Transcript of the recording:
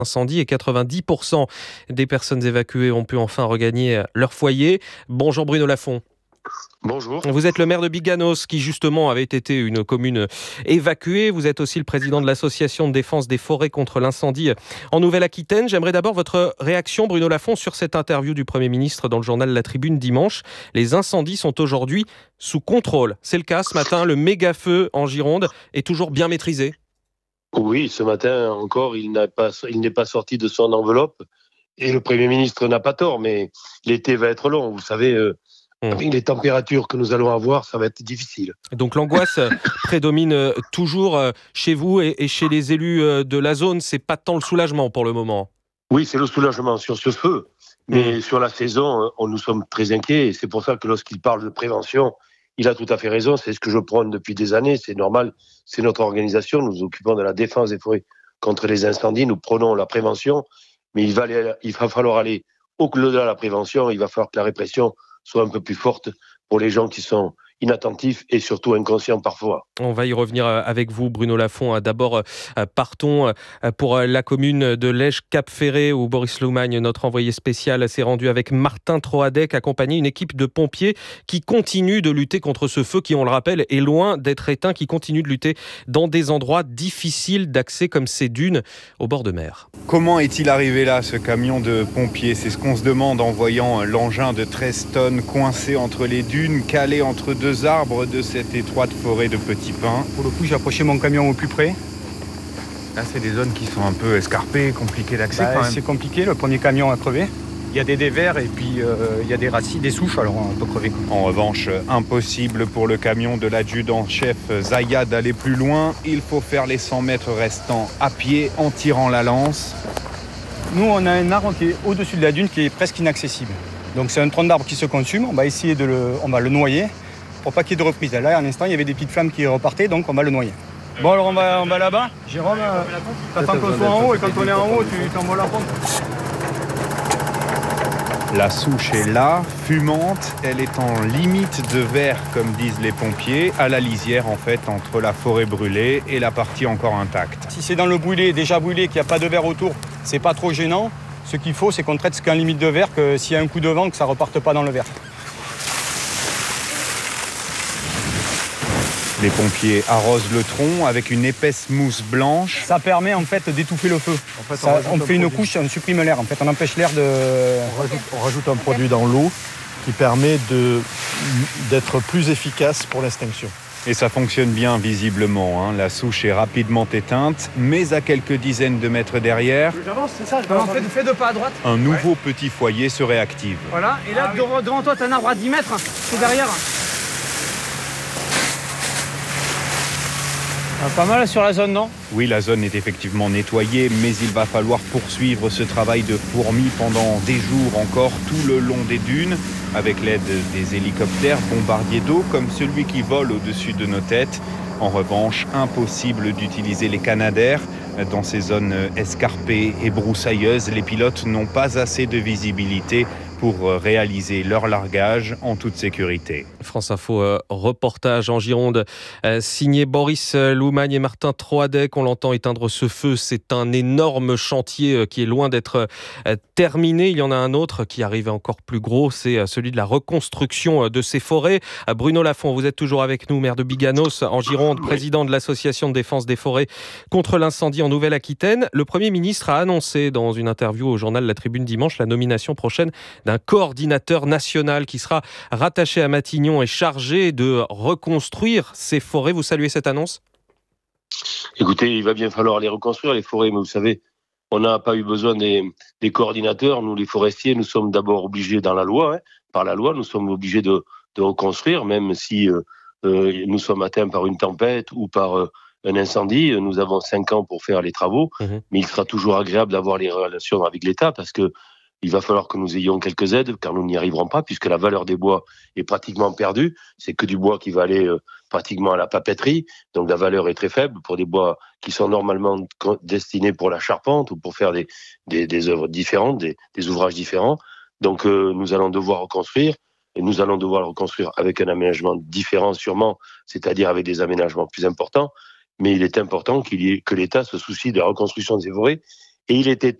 Incendie et 90% des personnes évacuées ont pu enfin regagner leur foyer. Bonjour Bruno Lafont. Bonjour. Vous êtes le maire de Biganos qui justement avait été une commune évacuée. Vous êtes aussi le président de l'association de défense des forêts contre l'incendie en Nouvelle-Aquitaine. J'aimerais d'abord votre réaction, Bruno Lafont, sur cette interview du Premier ministre dans le journal La Tribune dimanche. Les incendies sont aujourd'hui sous contrôle. C'est le cas ce matin, le méga-feu en Gironde est toujours bien maîtrisé. Oui, ce matin encore, il n'est pas sorti de son enveloppe et le Premier ministre n'a pas tort, mais l'été va être long. Vous savez, avec les températures que nous allons avoir, ça va être difficile. Donc l'angoisse prédomine toujours chez vous et chez les élus de la zone. C'est pas tant le soulagement pour le moment. Oui, c'est le soulagement sur ce feu, mais sur la saison, nous sommes très inquiets et c'est pour ça que lorsqu'il parle de prévention, il a tout à fait raison. C'est ce que je prône depuis des années. C'est normal. C'est notre organisation. Nous nous occupons de la défense des forêts contre les incendies. Nous prenons la prévention, mais il va falloir aller au-delà de la prévention. Il va falloir que la répression soit un peu plus forte pour les gens qui sont inattentifs et surtout inconscients parfois. On va y revenir avec vous, Bruno Lafont. D'abord, partons pour la commune de Lège-Cap-Ferré où Boris Loumagne, notre envoyé spécial, s'est rendu avec Martin Troadec, accompagné d'une équipe de pompiers qui continue de lutter contre ce feu qui, on le rappelle, est loin d'être éteint, qui continue de lutter dans des endroits difficiles d'accès comme ces dunes au bord de mer. Comment est-il arrivé là, ce camion de pompiers ? C'est ce qu'on se demande en voyant l'engin de 13 tonnes coincé entre les dunes, calé entre deux arbres de cette étroite forêt de petits pins. Pour le coup, j'ai approché mon camion au plus près. Là, c'est des zones qui sont un peu escarpées, compliquées d'accès quand même. C'est compliqué, le premier camion a crevé. Il y a des dévers et puis il y a des racines, des souches, alors on peut crever. En revanche, impossible pour le camion de l'adjudant-chef Zaya d'aller plus loin. Il faut faire les 100 mètres restants à pied en tirant la lance. Nous, on a un arbre qui est au-dessus de la dune qui est presque inaccessible. Donc c'est un tronc d'arbre qui se consume. On va essayer on va le noyer pour pas qu'il y ait de reprise. Là, à l'instant, il y avait des petites flammes qui repartaient, donc on va le noyer. Bon, alors on va là-bas. Jérôme, t'attends qu'on soit en haut et quand on est en haut, tu t'envoies la pompe. La souche est là, fumante, elle est en limite de verre, comme disent les pompiers, à la lisière en fait entre la forêt brûlée et la partie encore intacte. Si c'est dans le brûlé, déjà brûlé, qu'il n'y a pas de verre autour, c'est pas trop gênant. Ce qu'il faut, c'est qu'on traite ce qu'en limite de verre, que s'il y a un coup de vent, que ça reparte pas dans le verre. Les pompiers arrosent le tronc avec une épaisse mousse blanche. Ça permet en fait d'étouffer le feu. En fait, on fait une couche, on supprime l'air. En fait, on empêche l'air de... On rajoute un produit dans l'eau qui permet d'être plus efficace pour l'extinction. Et ça fonctionne bien visiblement, hein. La souche est rapidement éteinte, mais à quelques dizaines de mètres derrière, J'avance, c'est ça. Fais deux pas à droite. un nouveau petit foyer se réactive. Voilà, et là, devant toi, t'as un arbre à 10 mètres. C'est derrière. Pas mal sur la zone, non ? Oui, la zone est effectivement nettoyée, mais il va falloir poursuivre ce travail de fourmi pendant des jours encore tout le long des dunes, avec l'aide des hélicoptères bombardiers d'eau comme celui qui vole au-dessus de nos têtes. En revanche, impossible d'utiliser les canadaires. Dans ces zones escarpées et broussailleuses, les pilotes n'ont pas assez de visibilité pour réaliser leur largage en toute sécurité. France Info, reportage en Gironde, signé Boris Loumagne et Martin Troadec. On l'entend éteindre ce feu. C'est un énorme chantier qui est loin d'être terminé. Il y en a un autre qui arrive encore plus gros, c'est celui de la reconstruction de ces forêts. Bruno Lafont, vous êtes toujours avec nous, maire de Biganos en Gironde, président de l'association de défense des forêts contre l'incendie en Nouvelle-Aquitaine. Le Premier ministre a annoncé dans une interview au journal La Tribune dimanche la nomination prochaine d'un coordinateur national qui sera rattaché à Matignon et chargé de reconstruire ces forêts. Vous saluez cette annonce ? Écoutez, il va bien falloir les reconstruire, les forêts, mais vous savez, on n'a pas eu besoin des coordinateurs. Nous, les forestiers, nous sommes d'abord obligés dans la loi, par la loi, nous sommes obligés de reconstruire, même si nous sommes atteints par une tempête ou par un incendie. Nous avons 5 ans pour faire les travaux, mais il sera toujours agréable d'avoir les relations avec l'État parce que il va falloir que nous ayons quelques aides, car nous n'y arriverons pas, puisque la valeur des bois est pratiquement perdue. C'est que du bois qui va aller pratiquement à la papeterie, donc la valeur est très faible pour des bois qui sont normalement destinés pour la charpente ou pour faire des œuvres différentes, des ouvrages différents. Donc nous allons devoir reconstruire, et nous allons devoir le reconstruire avec un aménagement différent sûrement, c'est-à-dire avec des aménagements plus importants, mais il est important que l'État se soucie de la reconstruction des forêts Et il était